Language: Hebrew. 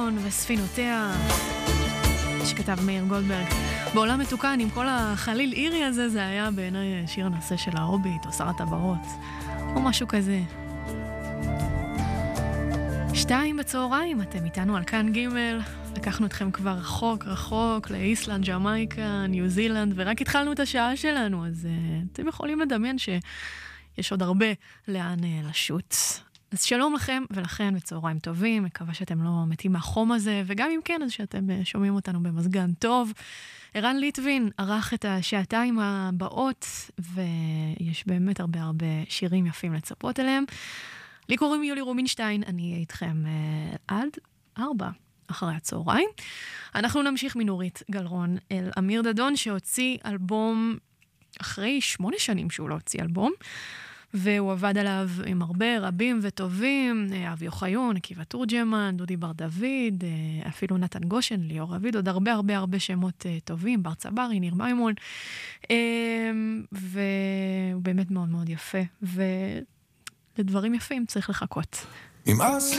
ג'ון וספינותיה, שכתב מאיר גולדברג. בעולם מתוקן עם כל החליל אירי הזה, זה היה בעיניי שיר הנושא של ההוביט או שר הטבעות או משהו כזה. 2 בצהריים, אתם איתנו על כאן ג'. לקחנו אתכם כבר רחוק רחוק לאיסלנד, ג'מייקה, ניו זילנד, ורק התחלנו את השעה שלנו, אז אתם יכולים לדמיין שיש עוד הרבה לאן לשוט. אז שלום לכם ולכן בצהריים טובים, מקווה שאתם לא מתים מהחום הזה, וגם אם כן, אז שאתם שומעים אותנו במזגן טוב. ערן ליטבין ערך את השעתיים הבאות, ויש באמת הרבה שירים יפים לצפות אליהם. לי קוראים יולי רובינשטיין, אני אהיה איתכם עד 4 אחרי הצהריים. אנחנו נמשיך מנורית גלרון אל אמיר דדון, שהוציא אלבום אחרי 8 שנים שהוא לא הוציא אלבום, והוא עבד עליו עם הרבה רבים וטובים, אבי אוחיון, עקיבא תורג'מן, דודי בר דוד, אפילו נתן גושן, ליאור רביד, עוד הרבה שמות טובים, בר צברי, ניר מימון, והוא באמת מאוד מאוד יפה, ולדברים יפים צריך לחכות.